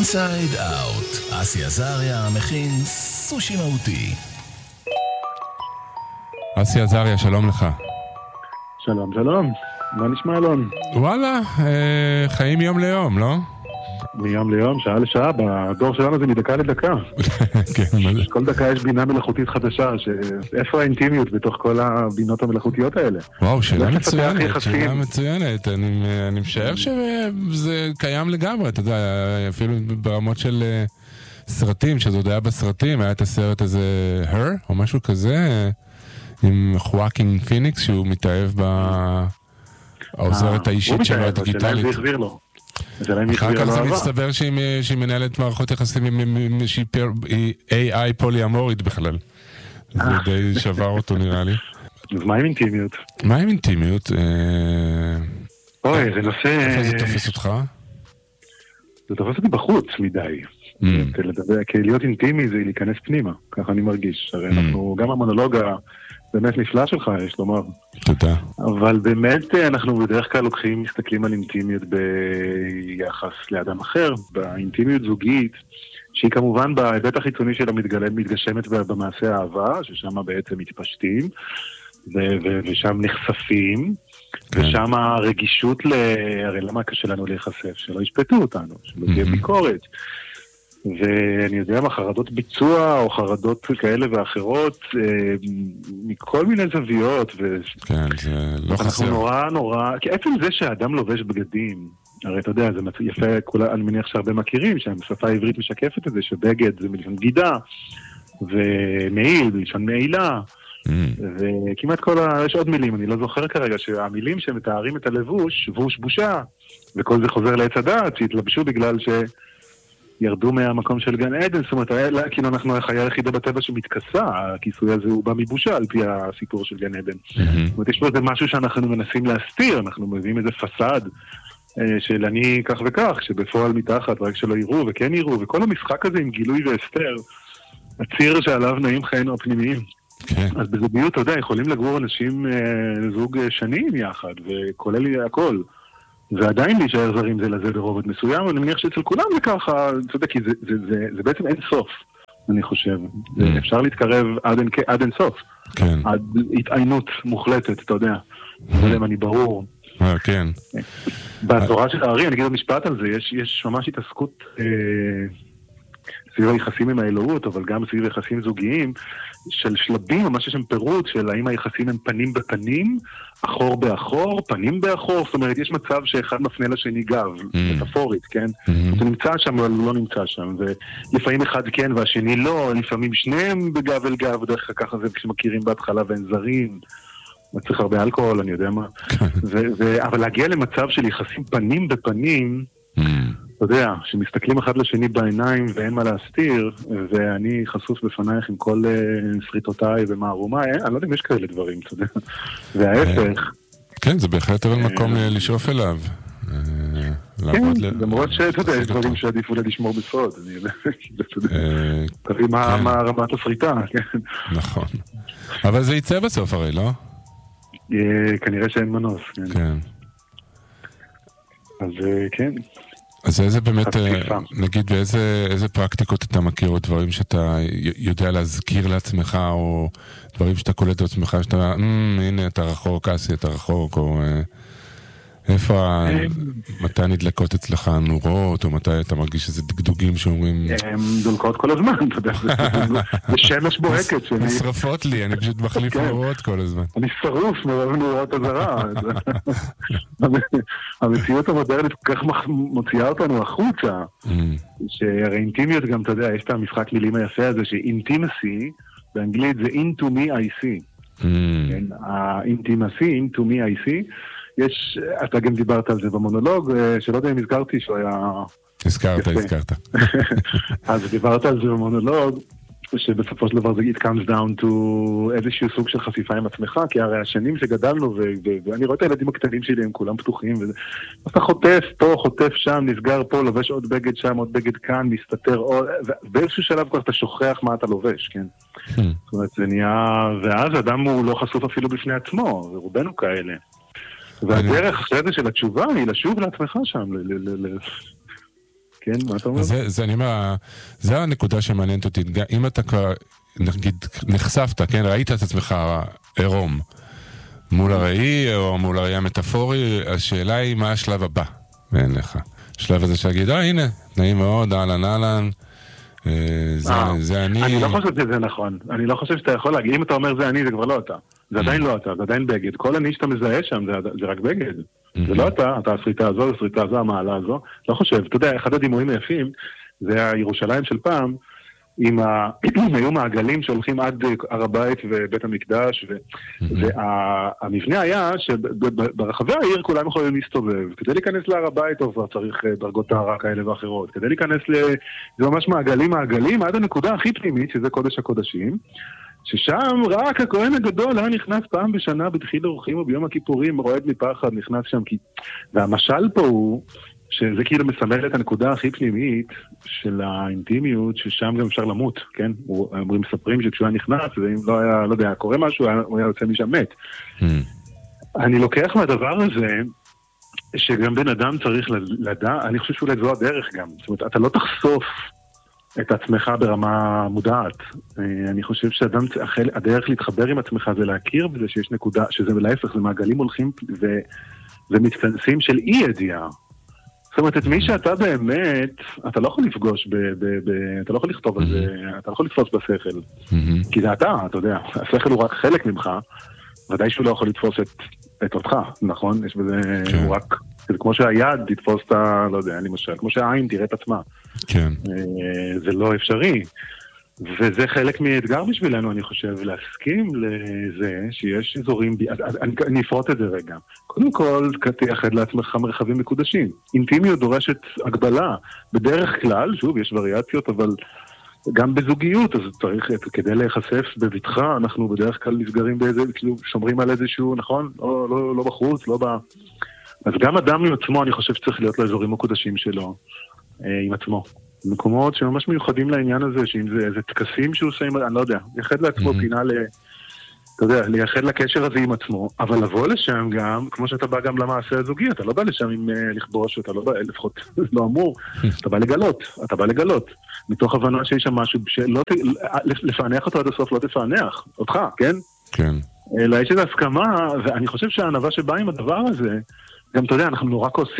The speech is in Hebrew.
אינסייד אאוט, אסי עזריה מכין סושי מהותי. אסי עזריה, שלום לך. שלום, שלום. מה נשמע אלון? וואלה, חיים מיום ליום, לא? מיום ליום, שעה לשעה, בדור שלנו זה מדקה לדקה. כן, מה זה? כל דקה יש בינה מלאכותית חדשה, איפה האינטימיות בתוך כל הבינות המלאכותיות האלה? וואו, שאלה מצוינת, שאלה מצוינת. אני משער שזה קיים לגמרי, אתה יודע, אפילו ברמות של סרטים, שזה עוד היה בסרטים, היה את הסרט הזה, Her, או משהו כזה, עם חואקין פיניקס, שהוא מתאהב העוזרת האישית שלו הדיגיטלית. הוא החזיר לו. אחר כך זה מסתבר שהיא מנהלת מערכות יחסים עם AI פוליאמורית בכלל. זה די שבר אותו נראה לי. אז מה עם אינטימיות? מה עם אינטימיות? אוי, זה נושא... איפה זה תופס אותך? זה תופס אותי בחוץ מדי. כי להיות אינטימי זה להיכנס פנימה, ככה אני מרגיש. הרי אנחנו, גם המונולוג באמת נפלא שלך, יש לומר. תודה. אבל באמת אנחנו בדרך כלל מסתכלים על אינטימיות ביחס לאדם אחר, באינטימיות זוגית, שהיא כמובן בהיבט החיצוני שלה מתגשמת במעשה האהבה, ששם בעצם מתפשטים, ושם נחשפים, ושם הרגישות הרי למה קשה לנו להיחשף? שלא ישפטו אותנו, שלא תהיה ביקורת. ואני יודע מה, חרדות ביצוע או חרדות כאלה ואחרות מכל מיני זוויות. כן, זה לא חסר. אנחנו נורא, כי עצם זה שהאדם לובש בגדים, הרי אתה יודע, זה יפה, אני מניח שהרבה מכירים, שהשפה העברית משקפת את זה, שבגד זה מלשון בגידה, ומעיל, מלשון מעילה, וכמעט יש עוד מילים, אני לא זוכר כרגע, שהמילים שמתארים את הלבוש, בוש בושה, וכל זה חוזר לעץ הדעת, שהתלבשו בגלל ירדו מהמקום של גן עדן, זאת אומרת, כאילו אנחנו החיה היחידה בטבע שמתכסה, הכיסוי הזה הוא בא מבושה על פי הסיפור של גן עדן. זאת אומרת, יש פה איזה משהו שאנחנו מנסים להסתיר, אנחנו מביאים איזה פסד של אני כך וכך, שבפועל מתחת, רק שלא יראו וכן יראו, וכל המשחק הזה עם גילוי והסתר, הציר שעליו נעים חיינו הפנימיים. אז בזוגיות, אתה יודע, יכולים לגור אנשים זוג שנים יחד, וכולל הכל. ועדיין להישאר זרים זה לזה ברובד מסוים, אני מניח שאצל כולם זה ככה, אתה יודע, כי זה בעצם אין סוף, אני חושב. אפשר להתקרב עד אין סוף. עד התעיינות מוחלטת, אתה יודע. לא יודע אם אני ברור. כן. בתורה של הארי, אני אגיד עוד משפט על זה, יש ממש התעסקות סביב היחסים עם האלוהות, אבל גם סביב יחסים זוגיים, של שלבים, ממש יש שם פירוט של האם היחסים הם פנים בפנים, אחור באחור, פנים באחור, זאת אומרת, יש מצב שאחד מפנה לשני גב, מטאפורית, כן? זה נמצא שם, אבל הוא לא נמצא שם, ולפעמים אחד כן והשני לא, לפעמים שניהם בגב אל גב, דרך ככה זה כשמכירים בהתחלה ואין זרים, צריך הרבה אלכוהול, אני יודע מה, אבל להגיע למצב של יחסים פנים בפנים, אתה יודע, שמסתכלים אחד לשני בעיניים ואין מה להסתיר, ואני חשוף בפנייך עם כל שריטותיי ומערומי, אני לא יודע אם יש כאלה דברים, אתה יודע. וההפך. כן, זה בהחלט אבל מקום לשאוף אליו. כן, למרות שאתה יודע, יש דברים שעדיף אולי לשמור בסוד, אני יודע, תראי מה רמת השריטה, כן. נכון. אבל זה יצא בסוף הרי, לא? כנראה שאין מנוס, כן. אז כן. אז איזה באמת, נגיד, באיזה פרקטיקות אתה מכיר, או דברים שאתה יודע להזכיר לעצמך, או דברים שאתה קולט לעצמך, שאתה, הנה, אתה רחוק, אסי, אתה רחוק, או איפה, מתי נדלקות אצלך נורות, או מתי אתה מרגיש איזה דגדוגים שאומרים... הן דולקות כל הזמן, אתה יודע, זה שמש בוהקת שלי. נשרפות לי, אני פשוט מחליף נורות כל הזמן. אני שרוף מרוב נורות הזרה. המציאות המודרנית כל כך מוציאה אותנו החוצה, שהרי אינטימיות גם, אתה יודע, יש את המשחק מילים היפה הזה, שאינטימסי, באנגלית זה into me I see. האינטימסי, into me I see, אתה גם דיברת על זה במונולוג, שלא יודע אם הזכרתי שהוא היה... הזכרת. אז דיברת על זה במונולוג, שבסופו של דבר זה it comes down to איזשהו סוג של חשיפה עם עצמך, כי הרי השנים שגדלנו, ואני רואה את הילדים הקטנים שלי, הם כולם פתוחים, אתה חוטף פה, חוטף שם, נסגר פה, לובש עוד בגד שם, עוד בגד כאן, מסתתר, באיזשהו שלב כבר אתה שוכח מה אתה לובש, כן? זאת אומרת, זה נהיה... ואז אדם הוא לא חשוף אפילו בפני עצמו, ורובנו כאלה. והדרך אחרי זה של התשובה היא לשוב לעצמך שם, כן? מה אתה אומר? זה אני אומר, זה הנקודה שמעניינת אותי. אם אתה כבר, נגיד, נחשפת, כן? ראית את עצמך עירום מול הראי או מול הראי המטאפורי, השאלה היא מה השלב הבא ואין לך. השלב הזה שיגיד, הנה, נעים מאוד, אהלן, זה אני... אני לא חושב שזה נכון. אני לא חושב שאתה יכול להגיד, אם אתה אומר זה אני, זה כבר לא אתה. זה עדיין לא אתה, זה עדיין בגד. כל אני שאתה מזהה שם, זה רק בגד. זה לא אתה הסריטה הזו, הסריטה הזו, המעלה הזו. לא חושב. אתה יודע, אחד הדימויים היפים, זה הירושלים של פעם, היו מעגלים שהולכים עד הר הבית ובית המקדש, והמבנה היה שברחבי העיר כולם יכולים להסתובב. כדי להיכנס להר הבית, טוב, צריך דרגות טהרה כאלה ואחרות. כדי להיכנס זה ממש מעגלים, עד הנקודה הכי פנימית, שזה קודש הקודשים, ששם רק הכהן הגדול היה נכנס פעם בשנה בתחיל אורחים או ביום הכיפורים, רועד מפחד, נכנס שם. והמשל פה הוא שזה כאילו מסמל את הנקודה הכי פנימית של האינטימיות, ששם גם אפשר למות, כן? מספרים שכשהוא היה נכנס, ואם לא היה, לא יודע, קורה משהו, הוא היה יוצא משם מת. אני לוקח מהדבר הזה, שגם בן אדם צריך לדעת, אני חושב שאולי זו הדרך גם. זאת אומרת, אתה לא תחשוף את עצמך ברמה מודעת. אני חושב שהדרך להתחבר עם עצמך זה להכיר בזה שיש נקודה, שזה להפך, זה מעגלים הולכים ומתכנסים של אי ידיעה. זאת אומרת, את מי שאתה באמת, אתה לא יכול לפגוש אתה לא יכול לכתוב על זה, אתה לא יכול לתפוס בשכל. כי זה אתה יודע, השכל הוא רק חלק ממך, ודאי שהוא לא יכול לתפוס את אותך, נכון? יש בזה, הוא רק, זה כמו שהיד תתפוס את לא יודע, למשל, כמו שהעין תראה את עצמה. כן. זה לא אפשרי. וזה חלק מאתגר בשבילנו, אני חושב, להסכים לזה שיש אזורים, אני אפרוט את זה רגע. קודם כל, תייחד לעצמך מרחבים מקודשים. אינטימיות דורשת הגבלה. בדרך כלל, שוב, יש וריאציות, אבל גם בזוגיות, אז צריך, כדי להיחשף בביטחה, אנחנו בדרך כלל נסגרים באיזה, כאילו, שומרים על איזשהו, נכון? לא בחוץ, לא ב... אז גם אדם עם עצמו, אני חושב שצריך להיות לאזורים מקודשים שלו, עם עצמו. מקומות שממש מיוחדים לעניין הזה, שאם זה איזה תקסים שהוא עושה, אני לא יודע, יחד לעצמו פינה אתה יודע, לייחד לקשר הזה עם עצמו, אבל לבוא לשם גם, כמו שאתה בא גם למעשה הזוגי, אתה לא בא לשם עם לכבוש, אתה לא בא, לפחות לא אמור, אתה בא לגלות, מתוך הבנה שיש שם משהו, לפענח אותו עד הסוף, לא תפענח, אותך, כן? כן. אלא יש איזו הסכמה, ואני חושב שהענווה שבאה עם הדבר הזה, גם אתה יודע, אנחנו נורא כועסים,